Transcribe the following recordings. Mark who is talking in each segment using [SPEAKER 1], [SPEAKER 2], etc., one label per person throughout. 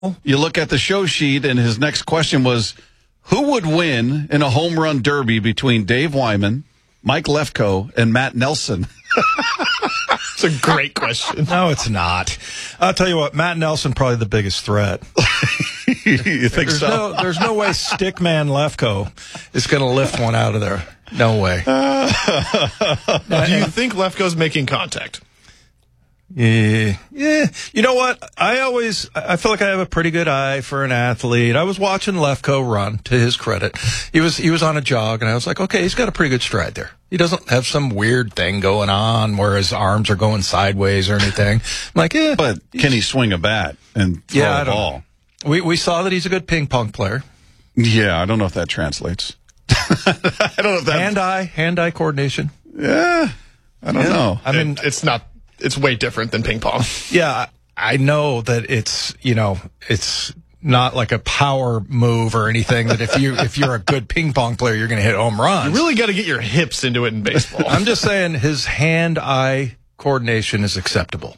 [SPEAKER 1] You look at the show sheet, and his next question was, who would win in a home run derby between Dave Wyman, Mike Lefkoe, and Matt Nelson?
[SPEAKER 2] It's a great question.
[SPEAKER 3] No, it's not. I'll tell you what, Matt Nelson probably the biggest threat.
[SPEAKER 1] You think so?
[SPEAKER 3] There's no way Stickman Lefkoe is going to lift one out of there. No way.
[SPEAKER 2] Do you think Lefkoe's making contact?
[SPEAKER 3] Yeah. You know what? I feel like I have a pretty good eye for an athlete. I was watching Lefkoe run, to his credit. He was on a jog, and I was like, okay, he's got a pretty good stride there. He doesn't have some weird thing going on where his arms are going sideways or anything. I'm like, yeah.
[SPEAKER 1] But can he swing a bat and throw a ball?
[SPEAKER 3] We saw that he's a good ping pong player.
[SPEAKER 1] Yeah, I don't know if that translates. I don't know if that...
[SPEAKER 3] Hand-eye coordination.
[SPEAKER 1] Yeah, I don't know.
[SPEAKER 2] I mean, it's way different than ping pong.
[SPEAKER 3] Yeah, I know that it's not like a power move or anything, that if you're a good ping pong player, you're going to hit home runs.
[SPEAKER 2] You really got to get your hips into it in baseball.
[SPEAKER 3] I'm just saying his hand-eye coordination is acceptable.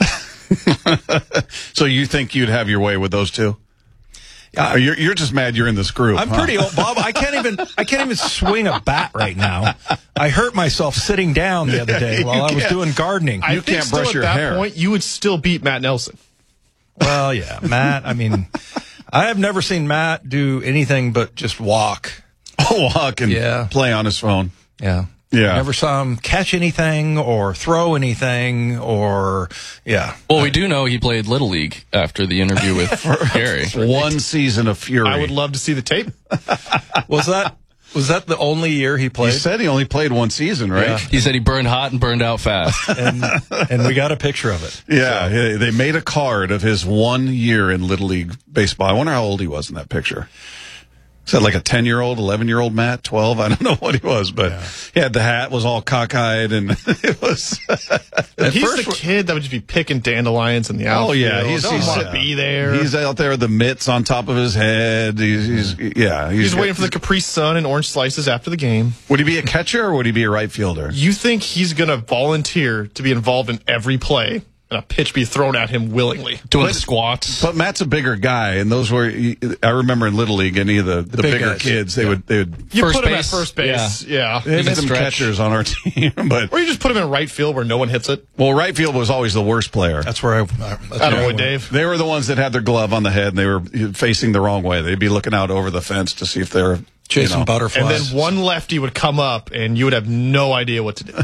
[SPEAKER 1] So you think you'd have your way with those two? You're just mad you're in this group.
[SPEAKER 3] I'm pretty old, Bob. I can't even swing a bat right now. I hurt myself sitting down the other day while I was doing gardening.
[SPEAKER 1] You can't brush your hair.
[SPEAKER 2] At that point, you would still beat Matt Nelson.
[SPEAKER 3] Well, yeah, Matt. I mean, I have never seen Matt do anything but just walk.
[SPEAKER 1] Walk and play on his phone.
[SPEAKER 3] Yeah.
[SPEAKER 1] Yeah.
[SPEAKER 3] Never saw him catch anything or throw anything or,
[SPEAKER 4] Well, we do know he played Little League after the interview with Gary.
[SPEAKER 1] One season of fury.
[SPEAKER 2] I would love to see the tape.
[SPEAKER 3] Was that the only year he played?
[SPEAKER 1] He said he only played one season, right?
[SPEAKER 4] Yeah. He said he burned hot and burned out fast.
[SPEAKER 3] and we got a picture of it.
[SPEAKER 1] Yeah, so. They made a card of his 1 year in Little League baseball. I wonder how old he was in that picture. Is that like a 10-year-old, 11-year-old Matt, 12? I don't know what he was, but he had the hat, was all cockeyed, and it was...
[SPEAKER 2] He's the kid that would just be picking dandelions in the outfield.
[SPEAKER 1] Oh, yeah.
[SPEAKER 2] He's want to be there.
[SPEAKER 1] He's out there with the mitts on top of his head. He's
[SPEAKER 2] waiting for the Capri Sun and orange slices after the game.
[SPEAKER 1] Would he be a catcher or would he be a right fielder?
[SPEAKER 2] You think he's going to volunteer to be involved in every play and a pitch be thrown at him willingly?
[SPEAKER 4] Doing squats.
[SPEAKER 1] But Matt's a bigger guy, and those were, I remember in Little League, any of the bigger
[SPEAKER 3] guys.
[SPEAKER 1] kids, they would
[SPEAKER 2] you
[SPEAKER 4] first
[SPEAKER 2] put him at
[SPEAKER 4] base.
[SPEAKER 2] first base. Yeah.
[SPEAKER 1] They made them catchers on our team. But
[SPEAKER 2] or you just put him in right field where no one hits it.
[SPEAKER 1] Well, right field was always the worst player.
[SPEAKER 3] That's where
[SPEAKER 2] Dave.
[SPEAKER 1] They were the ones that had their glove on the head, and they were facing the wrong way. They'd be looking out over the fence to see if they're
[SPEAKER 3] chasing butterflies.
[SPEAKER 2] And then one lefty would come up, and you would have no idea what to do.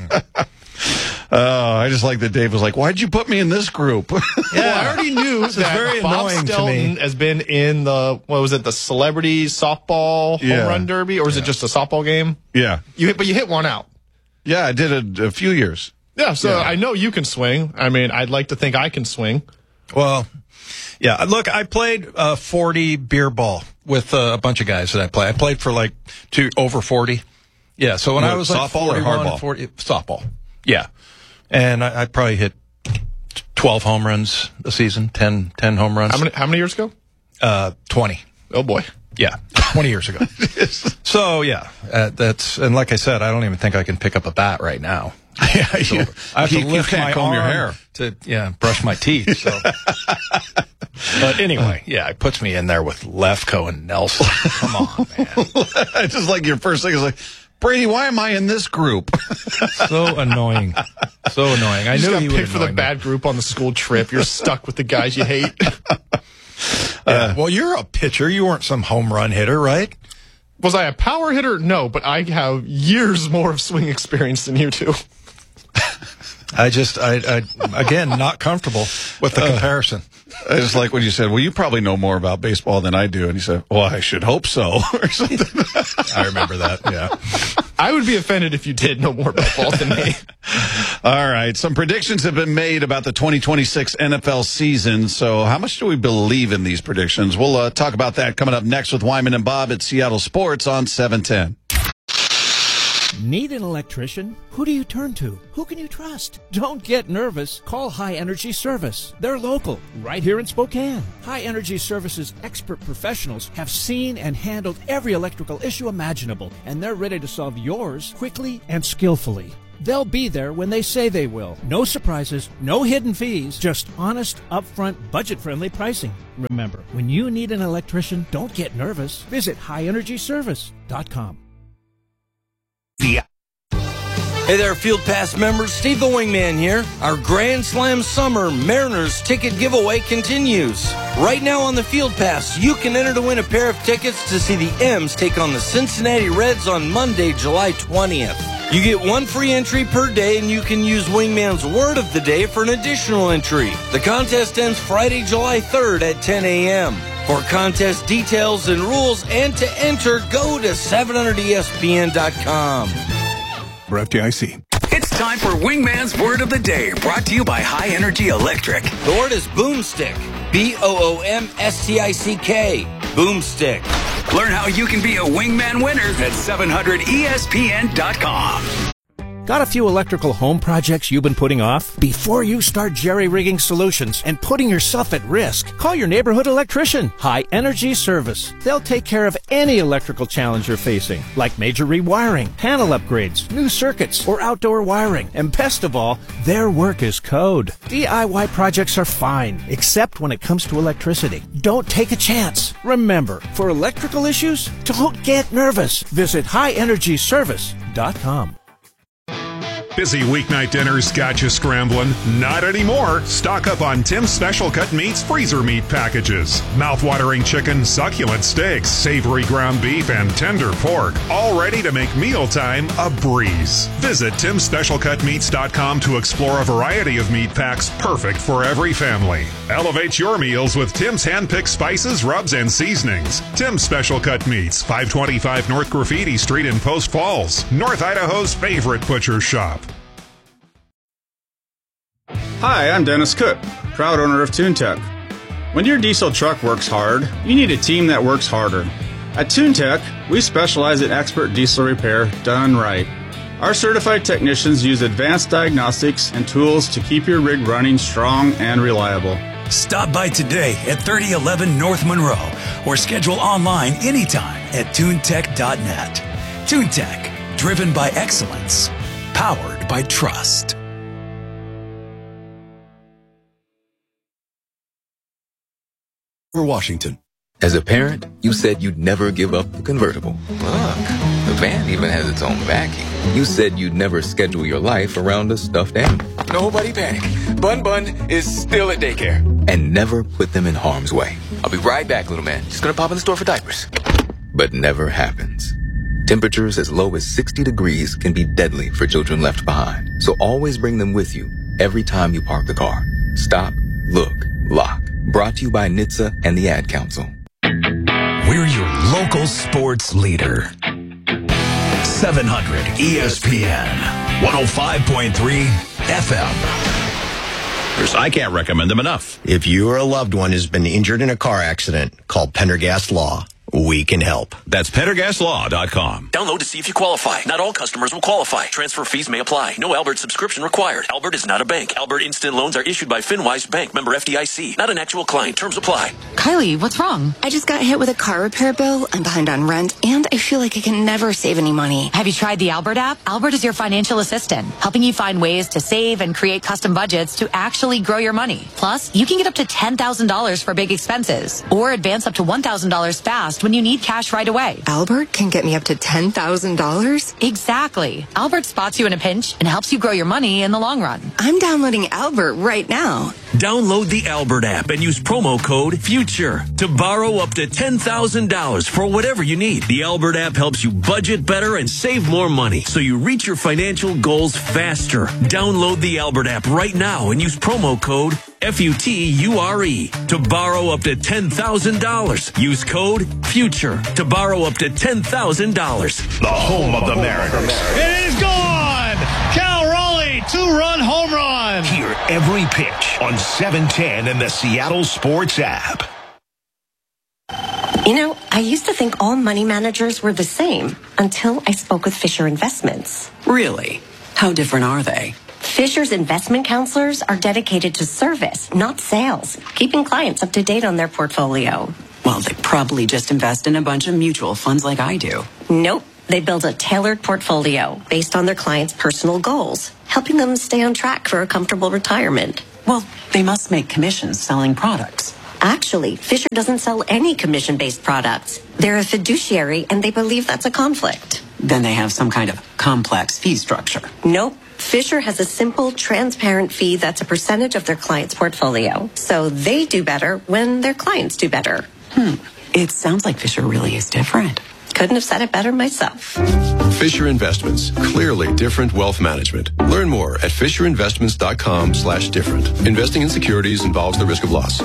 [SPEAKER 1] I just like that Dave was like, why'd you put me in this group?
[SPEAKER 2] Well, I already knew that
[SPEAKER 3] very
[SPEAKER 2] Bob
[SPEAKER 3] annoying
[SPEAKER 2] Stelton
[SPEAKER 3] to me.
[SPEAKER 2] has been in the celebrity softball home run derby, or is it just a softball game?
[SPEAKER 1] Yeah.
[SPEAKER 2] But you hit one out.
[SPEAKER 1] Yeah, I did a few years.
[SPEAKER 2] Yeah, so I know you can swing. I mean, I'd like to think I can swing.
[SPEAKER 3] Well, yeah. Look, I played 40 beer ball with a bunch of guys that I played. I played for like over 40. Yeah, so when I was like
[SPEAKER 1] softball or
[SPEAKER 3] 41,
[SPEAKER 1] hardball?
[SPEAKER 3] 40, softball. Yeah. And I probably hit 12 home runs a season, 10 home runs.
[SPEAKER 2] How many years ago?
[SPEAKER 3] 20.
[SPEAKER 2] Oh, boy.
[SPEAKER 3] Yeah, 20 years ago. So, yeah, and like I said, I don't even think I can pick up a bat right now.
[SPEAKER 1] Yeah,
[SPEAKER 3] So I have to lift
[SPEAKER 1] can't
[SPEAKER 3] my
[SPEAKER 1] comb your
[SPEAKER 3] arm
[SPEAKER 1] hair.
[SPEAKER 3] to brush my teeth. So. But anyway, it puts me in there with Lefkoe and Nelson. Come on, man.
[SPEAKER 1] I just like your first thing is like, Brady, why am I in this group?
[SPEAKER 3] So annoying. So annoying. I
[SPEAKER 2] You just
[SPEAKER 3] knew
[SPEAKER 2] got
[SPEAKER 3] he would
[SPEAKER 2] picked for the bad group on the school trip. You're stuck with the guys you hate.
[SPEAKER 3] Well, you're a pitcher. You weren't some home run hitter, right?
[SPEAKER 2] Was I a power hitter? No, but I have years more of swing experience than you two.
[SPEAKER 3] I again, not comfortable with the comparison.
[SPEAKER 1] I just like when you said, well, you probably know more about baseball than I do. And he said, well, I should hope so, or something.
[SPEAKER 3] I remember that, yeah.
[SPEAKER 2] I would be offended if you did know more about ball than me.
[SPEAKER 1] All right. Some predictions have been made about the 2026 NFL season. So how much do we believe in these predictions? We'll talk about that coming up next with Wyman and Bob at Seattle Sports on 710.
[SPEAKER 5] Need an electrician? Who do you turn to? Who can you trust? Don't get nervous. Call High Energy Service. They're local, right here in Spokane. High Energy Service's expert professionals have seen and handled every electrical issue imaginable, and they're ready to solve yours quickly and skillfully. They'll be there when they say they will. No surprises, no hidden fees, just honest, upfront, budget-friendly pricing. Remember, when you need an electrician, don't get nervous. Visit highenergyservice.com.
[SPEAKER 6] Hey there, Field Pass members. Steve the Wingman here. Our Grand Slam Summer Mariners ticket giveaway continues. Right now on the Field Pass, you can enter to win a pair of tickets to see the M's take on the Cincinnati Reds on Monday, July 20th. You get one free entry per day, and you can use Wingman's Word of the Day for an additional entry. The contest ends Friday, July 3rd at 10 a.m. For contest details and rules and to enter, go to 700ESPN.com.
[SPEAKER 7] For FDIC.
[SPEAKER 8] It's time for Wingman's Word of the Day, brought to you by High Energy Electric.
[SPEAKER 6] The word is boomstick. B-O-O-M-S-T-I-C-K. Boomstick.
[SPEAKER 8] Learn how you can be a Wingman winner at 700ESPN.com.
[SPEAKER 5] Got a few electrical home projects you've been putting off? Before you start jerry-rigging solutions and putting yourself at risk, call your neighborhood electrician, High Energy Service. They'll take care of any electrical challenge you're facing, like major rewiring, panel upgrades, new circuits, or outdoor wiring. And best of all, their work is code. DIY projects are fine, except when it comes to electricity. Don't take a chance. Remember, for electrical issues, don't get nervous. Visit highenergyservice.com.
[SPEAKER 7] Busy weeknight dinners got you scrambling? Not anymore. Stock up on Tim's Special Cut Meats freezer meat packages. Mouth-watering chicken, succulent steaks, savory ground beef, and tender pork. All ready to make mealtime a breeze. Visit Tim'sSpecialCutMeats.com to explore a variety of meat packs perfect for every family. Elevate your meals with Tim's hand-picked spices, rubs, and seasonings. Tim's Special Cut Meats, 525 North Graffiti Street in Post Falls, North Idaho's favorite butcher shop.
[SPEAKER 9] Hi, I'm Dennis Cook, proud owner of TuneTech. When your diesel truck works hard, you need a team that works harder. At TuneTech, we specialize in expert diesel repair done right. Our certified technicians use advanced diagnostics and tools to keep your rig running strong and reliable.
[SPEAKER 8] Stop by today at 3011 North Monroe or schedule online anytime at tunetech.net. TuneTech, driven by excellence, powered by trust.
[SPEAKER 10] Washington. As a parent, you said you'd never give up the convertible. Look, the van even has its own backing. You said you'd never schedule your life around a stuffed animal. Nobody panic. Bun Bun is still at daycare. And never put them in harm's way. I'll be right back, little man. Just gonna pop in the store for diapers. But never happens. Temperatures as low as 60 degrees can be deadly for children left behind. So always bring them with you every time you park the car. Stop, look, lock. Brought to you by NHTSA and the Ad Council.
[SPEAKER 8] We're your local sports leader. 700 ESPN, 105.3 FM.
[SPEAKER 11] I can't recommend them enough. If you or a loved one has been injured in a car accident, call Pendergast Law. We can help. That's PendergastLaw.com.
[SPEAKER 12] Download to see if you qualify. Not all customers will qualify. Transfer fees may apply. No Albert subscription required. Albert is not a bank. Albert Instant Loans are issued by FinWise Bank, member FDIC. Not an actual client. Terms apply.
[SPEAKER 13] Kylie, what's wrong? I just got hit with a car repair bill. I'm behind on rent, and I feel like I can never save any money.
[SPEAKER 14] Have you tried the Albert app? Albert is your financial assistant, helping you find ways to save and create custom budgets to actually grow your money. Plus, you can get up to $10,000 for big expenses, or advance up to $1,000 fast when you need cash right away.
[SPEAKER 13] Albert can get me up to $10,000?
[SPEAKER 14] Exactly. Albert spots you in a pinch and helps you grow your money in the long run.
[SPEAKER 13] I'm downloading Albert right now.
[SPEAKER 12] Download the Albert app and use promo code FUTURE to borrow up to $10,000 for whatever you need. The Albert app helps you budget better and save more money so you reach your financial goals faster. Download the Albert app right now and use promo code FUTURE to borrow up to $10,000. Use code FUTURE to borrow up to $10,000.
[SPEAKER 11] The home of the Mariners.
[SPEAKER 15] It is gone! Cal Raleigh, two-run home run!
[SPEAKER 8] Hear every pitch on 710 and the Seattle Sports app.
[SPEAKER 16] You know, I used to think all money managers were the same until I spoke with Fisher Investments.
[SPEAKER 17] Really? How different are they?
[SPEAKER 16] Fisher's investment counselors are dedicated to service, not sales, keeping clients up to date on their portfolio.
[SPEAKER 17] Well, they probably just invest in a bunch of mutual funds like I do.
[SPEAKER 16] Nope. They build a tailored portfolio based on their clients' personal goals, helping them stay on track for a comfortable retirement.
[SPEAKER 17] Well, they must make commissions selling products.
[SPEAKER 16] Actually, Fisher doesn't sell any commission-based products. They're a fiduciary, and they believe that's a conflict.
[SPEAKER 17] Then they have some kind of complex fee structure.
[SPEAKER 16] Nope. Fisher has a simple, transparent fee that's a percentage of their client's portfolio. So they do better when their clients do better.
[SPEAKER 17] It sounds like Fisher really is different.
[SPEAKER 16] Couldn't have said it better myself.
[SPEAKER 18] Fisher Investments. Clearly different wealth management. Learn more at FisherInvestments.com/different. Investing in securities involves the risk of loss.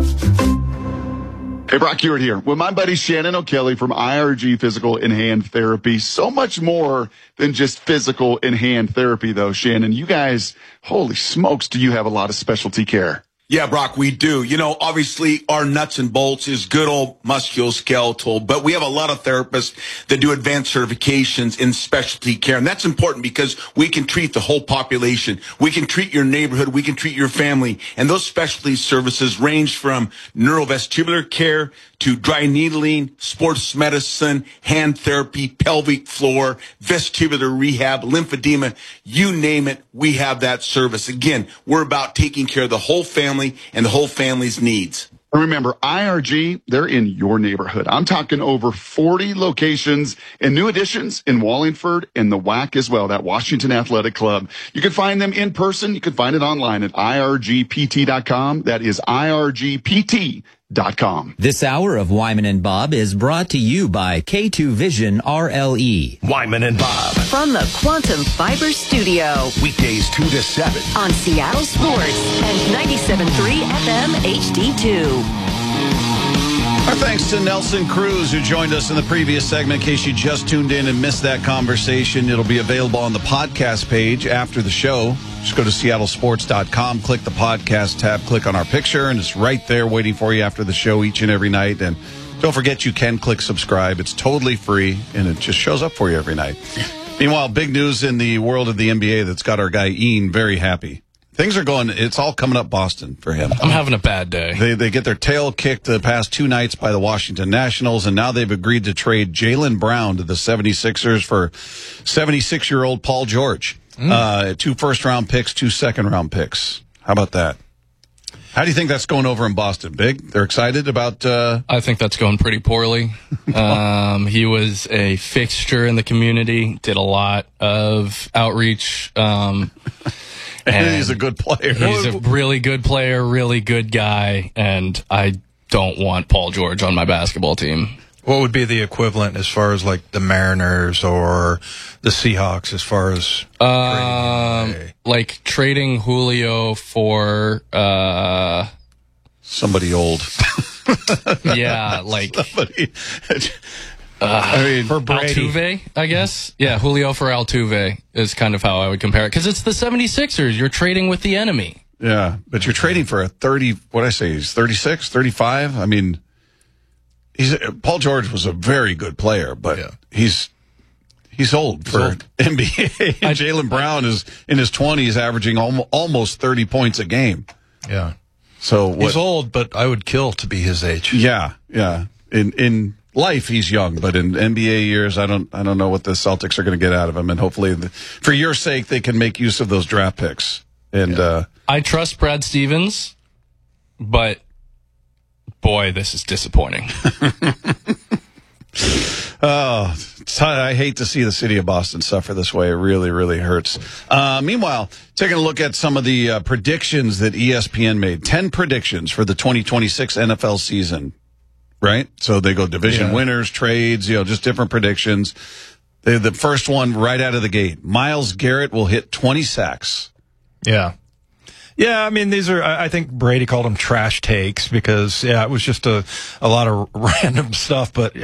[SPEAKER 19] Hey, Brock Hewitt here with my buddy Shannon O'Kelly from IRG Physical and Hand Therapy. So much more than just physical and hand therapy, though, Shannon. You guys, holy smokes, do you have a lot of specialty care?
[SPEAKER 20] Yeah, Brock, we do. You know, obviously our nuts and bolts is good old musculoskeletal, but we have a lot of therapists that do advanced certifications in specialty care. And that's important because we can treat the whole population. We can treat your neighborhood. We can treat your family. And those specialty services range from neurovestibular care to dry needling, sports medicine, hand therapy, pelvic floor, vestibular rehab, lymphedema, you name it, we have that service. Again, we're about taking care of the whole family and the whole family's needs.
[SPEAKER 19] Remember, IRG, they're in your neighborhood. I'm talking over 40 locations and new additions in Wallingford and the WAC as well, that Washington Athletic Club. You can find them in person. You can find it online at irgpt.com. That is irgpt.com.
[SPEAKER 21] This hour of Wyman and Bob is brought to you by K2 Vision RLE.
[SPEAKER 22] Wyman and Bob.
[SPEAKER 23] From the Quantum Fiber Studio.
[SPEAKER 22] Weekdays 2 to 7.
[SPEAKER 23] On Seattle Sports and 97.3 FM HD2.
[SPEAKER 1] Our thanks to Nelson Cruz, who joined us in the previous segment. In case you just tuned in and missed that conversation, it'll be available on the podcast page after the show. Just go to seattlesports.com, click the podcast tab, click on our picture, and it's right there waiting for you after the show each and every night. And don't forget, you can click subscribe. It's totally free, and it just shows up for you every night. Meanwhile, big news in the world of the NBA that's got our guy Ian very happy. Things are going, it's all coming up Boston for him.
[SPEAKER 4] I'm having a bad day.
[SPEAKER 1] They get their tail kicked the past 2 nights by the Washington Nationals, and now they've agreed to trade Jaylen Brown to the 76ers for 76-year-old Paul George. 2 first-round picks, 2 second-round picks. How about that? How do you think that's going over in Boston? Big? They're excited about...
[SPEAKER 4] I think that's going pretty poorly. He was a fixture in the community, did a lot of outreach.
[SPEAKER 1] And he's a good player.
[SPEAKER 4] He's a really good player, really good guy, and I don't want Paul George on my basketball team.
[SPEAKER 3] What would be the equivalent as far as like the Mariners or the Seahawks as far as
[SPEAKER 4] like trading Julio for
[SPEAKER 1] somebody old?
[SPEAKER 4] Yeah, like
[SPEAKER 1] somebody.
[SPEAKER 4] I mean, for Altuve, I guess. Yeah, Julio for Altuve is kind of how I would compare it. Because it's the 76ers. You're trading with the enemy.
[SPEAKER 1] Yeah, but you're trading for a 30, what'd I say, he's 36, 35? I mean, Paul George was a very good player, but he's old for NBA. And Jaylen Brown is in his 20s, averaging almost 30 points a game.
[SPEAKER 3] Yeah.
[SPEAKER 1] So
[SPEAKER 3] he's old, but I would kill to be his age.
[SPEAKER 1] Yeah, yeah. In life, he's young, but in NBA years, I don't know what the Celtics are going to get out of him. And hopefully, for your sake, they can make use of those draft picks. And
[SPEAKER 4] I trust Brad Stevens, but boy, this is disappointing.
[SPEAKER 1] Oh, I hate to see the city of Boston suffer this way. It really, really hurts. Meanwhile, taking a look at some of the predictions that ESPN made. 10 predictions for the 2026 NFL season. Right? So they go division winners, trades, just different predictions. The first one right out of the gate. Myles Garrett will hit 20 sacks.
[SPEAKER 3] Yeah. Yeah, I mean, these are, I think Brady called them trash takes because, it was just a lot of random stuff. But,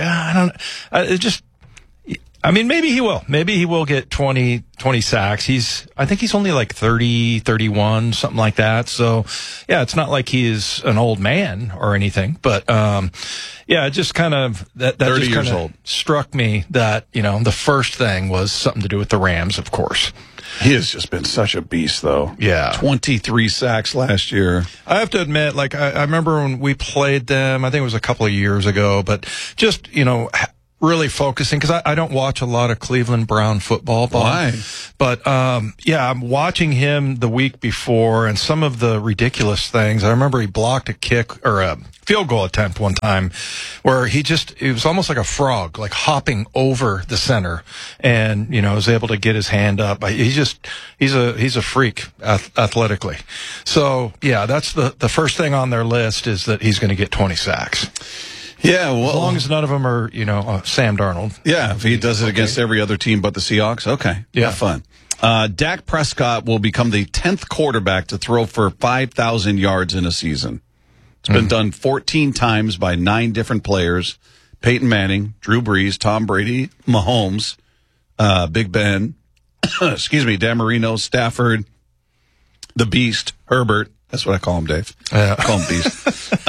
[SPEAKER 3] maybe he will. Maybe he will get 20 sacks. I think he's only like 30, 31, something like that. So, it's not like he's an old man or anything. But, it just kind of, that
[SPEAKER 1] 30
[SPEAKER 3] just
[SPEAKER 1] years
[SPEAKER 3] kind
[SPEAKER 1] old.
[SPEAKER 3] of struck me that, the first thing was something to do with the Rams, of course.
[SPEAKER 1] He has just been such a beast, though.
[SPEAKER 3] Yeah.
[SPEAKER 1] 23 sacks last year.
[SPEAKER 3] I have to admit, like, I remember when we played them, I think it was a couple of years ago, but just, really focusing because I don't watch a lot of Cleveland Brown football.
[SPEAKER 1] Why?
[SPEAKER 3] But I'm watching him the week before and some of the ridiculous things. I remember he blocked a kick or a field goal attempt one time where it was almost like a frog, like hopping over the center, and was able to get his hand up. He's a freak athletically. So yeah, that's the first thing on their list is that he's going to get 20 sacks.
[SPEAKER 1] Yeah, well,
[SPEAKER 3] as long as none of them are, Sam Darnold.
[SPEAKER 1] Yeah, if he does it against every other team but the Seahawks, okay.
[SPEAKER 3] Yeah,
[SPEAKER 1] have fun. Dak Prescott will become the 10th quarterback to throw for 5,000 yards in a season. It's been done 14 times by 9 different players: Peyton Manning, Drew Brees, Tom Brady, Mahomes, Big Ben, Dan Marino, Stafford, the Beast, Herbert. That's what I call him, Dave. I call him Beast.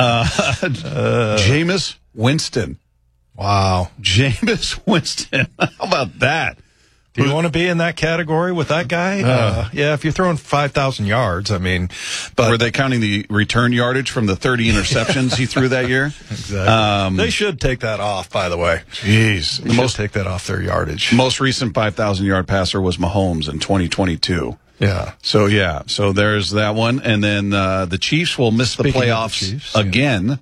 [SPEAKER 1] Jameis Winston.
[SPEAKER 3] Wow.
[SPEAKER 1] Jameis Winston. How about that?
[SPEAKER 3] Do you want to be in that category with that guy? Yeah, if you're throwing 5,000 yards, but
[SPEAKER 1] were they counting the return yardage from the 30 interceptions he threw that year?
[SPEAKER 3] Exactly. They should take that off, by the way.
[SPEAKER 1] Jeez.
[SPEAKER 3] They should take that off their yardage.
[SPEAKER 1] Most recent 5,000-yard passer was Mahomes in 2022.
[SPEAKER 3] Yeah.
[SPEAKER 1] So there's that one. And then the Chiefs will miss the playoffs again.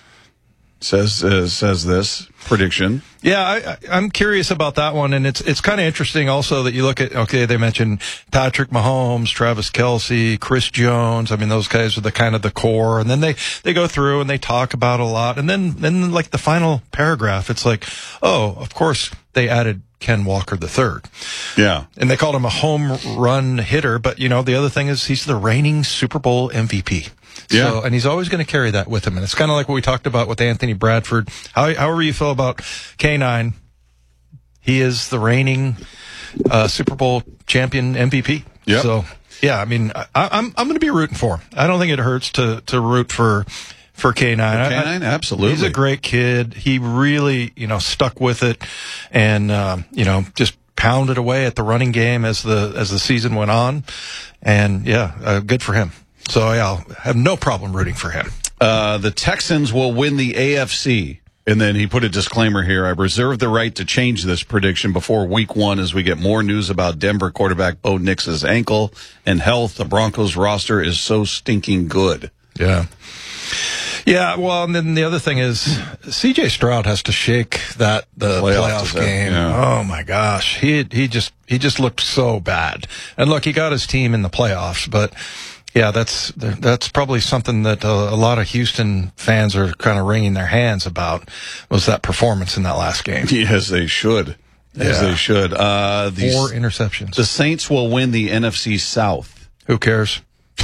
[SPEAKER 1] Says this prediction.
[SPEAKER 3] Yeah, I'm curious about that one, and it's kind of interesting also that you look at, they mentioned Patrick Mahomes, Travis Kelce, Chris Jones. Those guys are the kind of the core, and then they go through and they talk about a lot, and then like the final paragraph, it's like, oh, of course they added Ken Walker III.
[SPEAKER 1] Yeah.
[SPEAKER 3] And they called him a home run hitter, but the other thing is he's the reigning Super Bowl MVP.
[SPEAKER 1] Yeah.
[SPEAKER 3] So, and he's always going to carry that with him. And it's kind of like what we talked about with Anthony Bradford. However you feel about K9, he is the reigning Super Bowl champion MVP.
[SPEAKER 1] Yep.
[SPEAKER 3] So, yeah, I'm going to be rooting for him. I don't think it hurts to root for K9.
[SPEAKER 1] K9, absolutely.
[SPEAKER 3] He's a great kid. He really, stuck with it and, just pounded away at the running game as the season went on. And yeah, good for him. So I'll have no problem rooting for him.
[SPEAKER 1] The Texans will win the AFC. And then he put a disclaimer here. I reserve the right to change this prediction before week 1 as we get more news about Denver quarterback Bo Nix's ankle and health. The Broncos roster is so stinking good.
[SPEAKER 3] Yeah. Yeah, well, and then the other thing is C.J. Stroud has to shake the playoff game.
[SPEAKER 1] Yeah.
[SPEAKER 3] Oh my gosh, he just looked so bad. And look, he got his team in the playoffs, but yeah, that's probably something that a lot of Houston fans are kind of wringing their hands about, was that performance in that last game.
[SPEAKER 1] Yes, they should. As they should.
[SPEAKER 3] 4 interceptions.
[SPEAKER 1] The Saints will win the NFC South.
[SPEAKER 3] Who cares?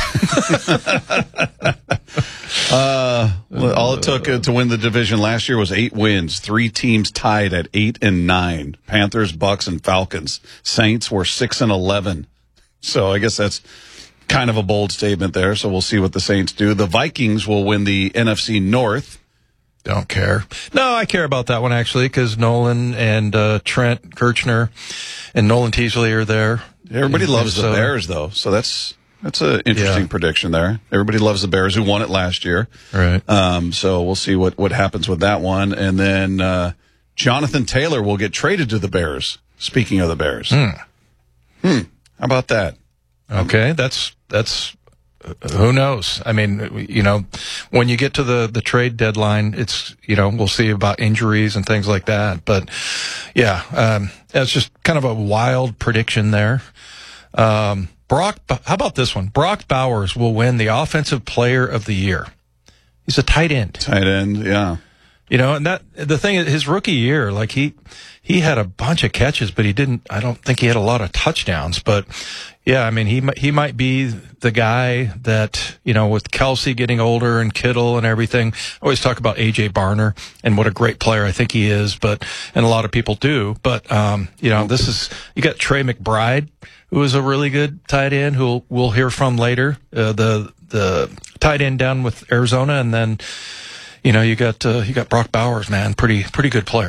[SPEAKER 1] All it took to win the division last year was 8 wins. 3 teams tied at 8 and 9. Panthers, Bucks, and Falcons. Saints were 6 and 11. So I guess that's kind of a bold statement there. So we'll see what the Saints do. The Vikings will win the NFC North.
[SPEAKER 3] Don't care. No, I care about that one actually, because Nolan and Trent Kirchner and Nolan Teasley are there.
[SPEAKER 1] Everybody loves the Bears, though. So that's an interesting prediction there. Everybody loves the Bears, who won it last year.
[SPEAKER 3] Right.
[SPEAKER 1] So we'll see what happens with that one. And then Jonathan Taylor will get traded to the Bears. Speaking of the Bears. How about that?
[SPEAKER 3] Okay, that's who knows? I mean, when you get to the trade deadline, it's, we'll see about injuries and things like that. But yeah, it's just kind of a wild prediction there. How about this one? Brock Bowers will win the Offensive Player of the Year. He's a tight end.
[SPEAKER 1] Tight end, yeah.
[SPEAKER 3] And the thing is, his rookie year, like he had a bunch of catches, but I don't think he had a lot of touchdowns. But yeah, I mean, he might be the guy that, with Kelce getting older and Kittle and everything. I always talk about A.J. Barner and what a great player I think he is, and a lot of people do. But, you got Trey McBride, who is a really good tight end who we'll hear from later, the tight end down with Arizona. And then, you got Brock Bowers, man, pretty good player.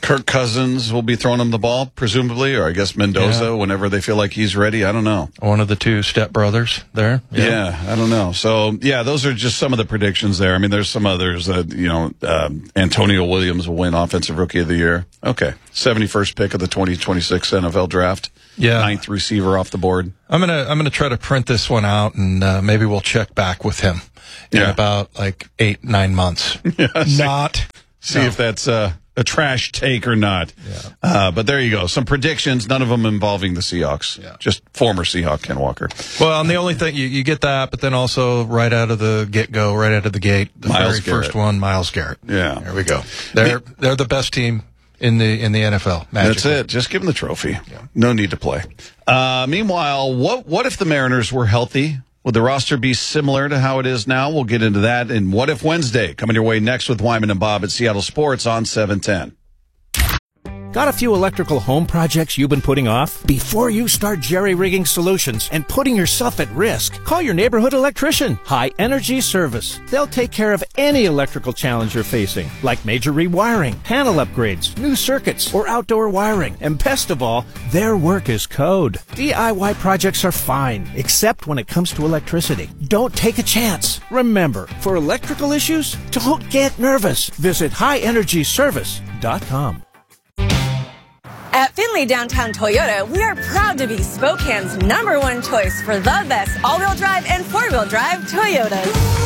[SPEAKER 1] Kirk Cousins will be throwing him the ball, presumably, or I guess Mendoza, whenever they feel like he's ready. I don't know.
[SPEAKER 3] One of the two stepbrothers there.
[SPEAKER 1] Yeah, I don't know. So, yeah, those are just some of the predictions there. I mean, there's some others. Antonio Williams will win Offensive Rookie of the Year. Okay. 71st pick of the 2026 NFL Draft.
[SPEAKER 3] Yeah.
[SPEAKER 1] 9th receiver off the board.
[SPEAKER 3] I'm gonna try to print this one out, and maybe we'll check back with him in about 8-9 months.
[SPEAKER 1] See if that's a trash take or not. Yeah. But there you go. Some predictions, none of them involving the Seahawks. Yeah. Just former Seahawk Ken Walker.
[SPEAKER 3] Well, and the only thing, you get that, but then also right out of the get-go, right out of the gate, the very first one, Myles Garrett.
[SPEAKER 1] Yeah.
[SPEAKER 3] There we go. They're the best team in the NFL.
[SPEAKER 1] That's it. Just give them the trophy. Yeah. No need to play. Meanwhile, what if the Mariners were healthy? Would the roster be similar to how it is now? We'll get into that in What If Wednesday, coming your way next with Wyman and Bob at Seattle Sports on 710.
[SPEAKER 2] Got a few electrical home projects you've been putting off? Before you start jerry-rigging solutions and putting yourself at risk, call your neighborhood electrician, High Energy Service. They'll take care of any electrical challenge you're facing, like major rewiring, panel upgrades, new circuits, or outdoor wiring. And best of all, their work is code. DIY projects are fine, except when it comes to electricity. Don't take a chance. Remember, for electrical issues, don't get nervous. Visit highenergyservice.com.
[SPEAKER 5] At Findlay Downtown Toyota, we are proud to be Spokane's #1 choice for the best all-wheel drive and four-wheel drive Toyotas.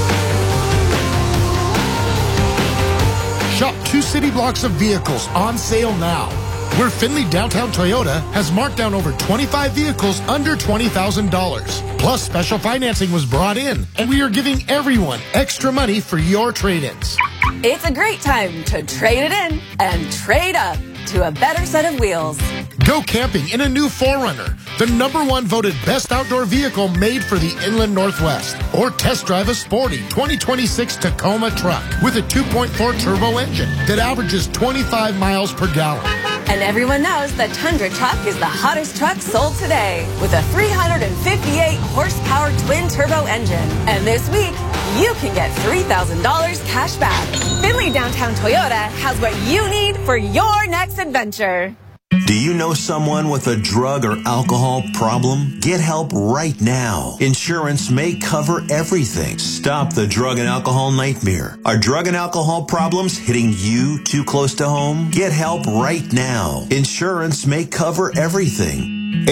[SPEAKER 6] Shop 2 city blocks of vehicles on sale now. Where Findlay Downtown Toyota has marked down over 25 vehicles under $20,000. Plus, special financing was brought in, and we are giving everyone extra money for your trade-ins.
[SPEAKER 5] It's a great time to trade it in and trade up to a better set of wheels.
[SPEAKER 6] Go camping in a new 4Runner, the #1 voted best outdoor vehicle made for the Inland Northwest. Or test drive a sporty 2026 Tacoma truck with a 2.4 turbo engine that averages 25 miles per gallon.
[SPEAKER 5] And everyone knows the Tundra truck is the hottest truck sold today with a 358 horsepower twin turbo engine. And this week, you can get $3,000 cash back. Findlay Downtown Toyota has what you need for your next adventure.
[SPEAKER 24] Do you know someone with a drug or alcohol problem? Get help right now. Insurance may cover everything. Stop the drug and alcohol nightmare. Are drug and alcohol problems hitting you too close to home? Get help right now. Insurance may cover everything.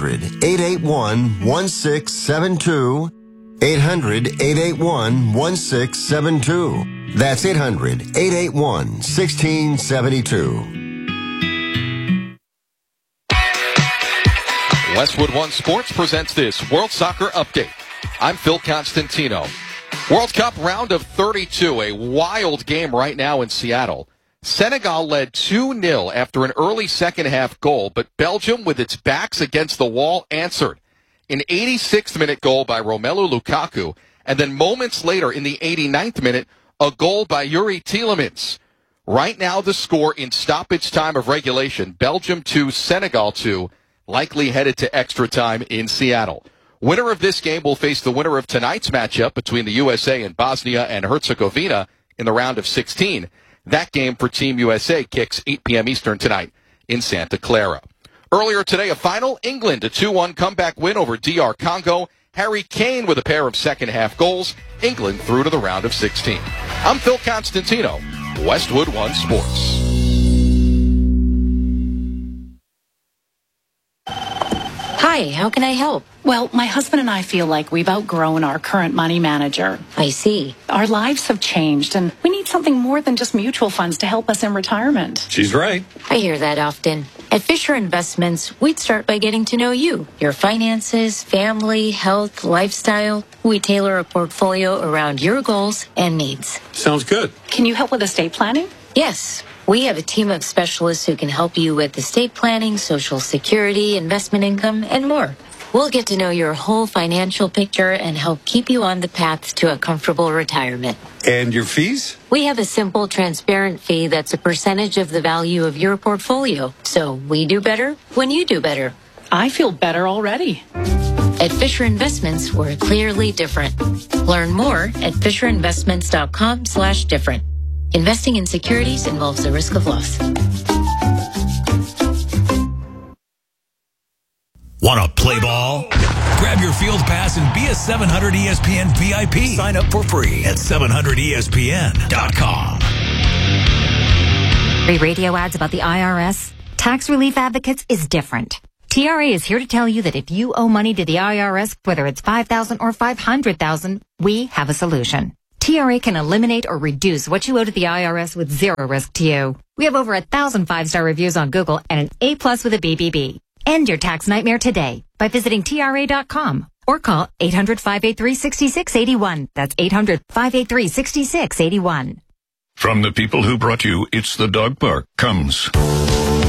[SPEAKER 25] 800-881-1672. 800-881-1672. That's 800-881-1672.
[SPEAKER 26] Westwood One Sports presents this World Soccer Update. I'm Phil Constantino. World Cup round of 32, a wild game right now in Seattle. Senegal led 2-0 after an early second-half goal, but Belgium, with its backs against the wall, answered. An 86th-minute goal by Romelu Lukaku, and then moments later in the 89th minute, a goal by Yuri Tielemans. Right now, the score in stoppage time of regulation, Belgium 2, Senegal 2, likely headed to extra time in Seattle. Winner of this game will face the winner of tonight's matchup between the USA and Bosnia and Herzegovina in the round of 16. That game for Team USA kicks 8 p.m. Eastern tonight in Santa Clara. Earlier today, a final, England a 2-1 comeback win over DR Congo. Harry Kane with a pair of second-half goals. England through to the round of 16. I'm Phil Constantino, Westwood One Sports.
[SPEAKER 27] Hi, how can I help?
[SPEAKER 14] Well, my husband and I feel like we've outgrown our current money manager.
[SPEAKER 27] I see.
[SPEAKER 14] Our lives have changed, and we need something more than just mutual funds to help us in retirement.
[SPEAKER 3] She's right.
[SPEAKER 27] I hear that often. At Fisher Investments, we'd start by getting to know you, your finances, family, health, lifestyle. We tailor a portfolio around your goals and needs.
[SPEAKER 3] Sounds good.
[SPEAKER 14] Can you help with estate planning?
[SPEAKER 27] Yes. We have a team of specialists who can help you with estate planning, Social Security, investment income, and more. We'll get to know your whole financial picture and help keep you on the path to a comfortable retirement.
[SPEAKER 3] And your fees?
[SPEAKER 27] We have a simple, transparent fee that's a percentage of the value of your portfolio. So we do better when you do better.
[SPEAKER 14] I feel better already.
[SPEAKER 27] At Fisher Investments, we're clearly different. Learn more at FisherInvestments.com/different. Investing in securities involves the risk of loss.
[SPEAKER 8] Want to play ball? Grab your field pass and be a 700 ESPN VIP. Sign up for free at 700ESPN.com.
[SPEAKER 7] Radio ads about the IRS? Tax Relief Advocates is different. TRA is here to tell you that if you owe money to the IRS, whether it's $5,000 or $500,000, we have a solution. TRA can eliminate or reduce what you owe to the IRS with zero risk to you. We have over 1,000 5-star reviews on Google and an A+ with a BBB. End your tax nightmare today by visiting TRA.com or call 800-583-6681. That's 800-583-6681.
[SPEAKER 9] From the people who brought you It's the Dog Park comes